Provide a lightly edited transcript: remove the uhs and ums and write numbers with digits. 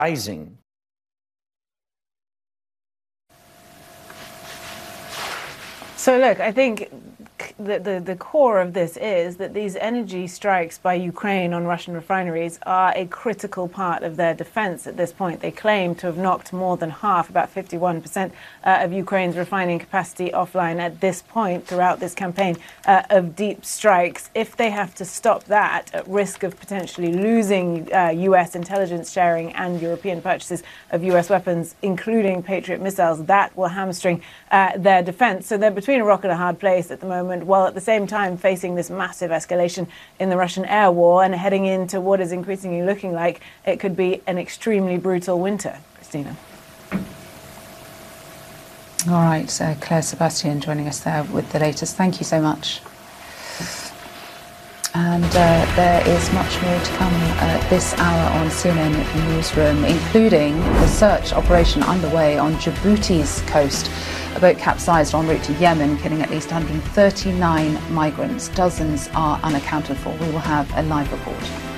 rising. So look, I think the core of this is that these energy strikes by Ukraine on Russian refineries are a critical part of their defense at this point. They claim to have knocked more than half, about 51% of Ukraine's refining capacity offline at this point throughout this campaign of deep strikes. If they have to stop that at risk of potentially losing US intelligence sharing and European purchases of US weapons, including Patriot missiles, that will hamstring their defense. So they're between a rock and a hard place at the moment, while at the same time facing this massive escalation in the Russian air war and heading into what is increasingly looking like it could be an extremely brutal winter. Christina. All right, so Claire Sebastian joining us there with the latest. Thank you so much. And there is much more to come this hour on CNN Newsroom, including the search operation underway on Djibouti's coast. A boat capsized en route to Yemen, killing at least 139 migrants. Dozens are unaccounted for. We will have a live report.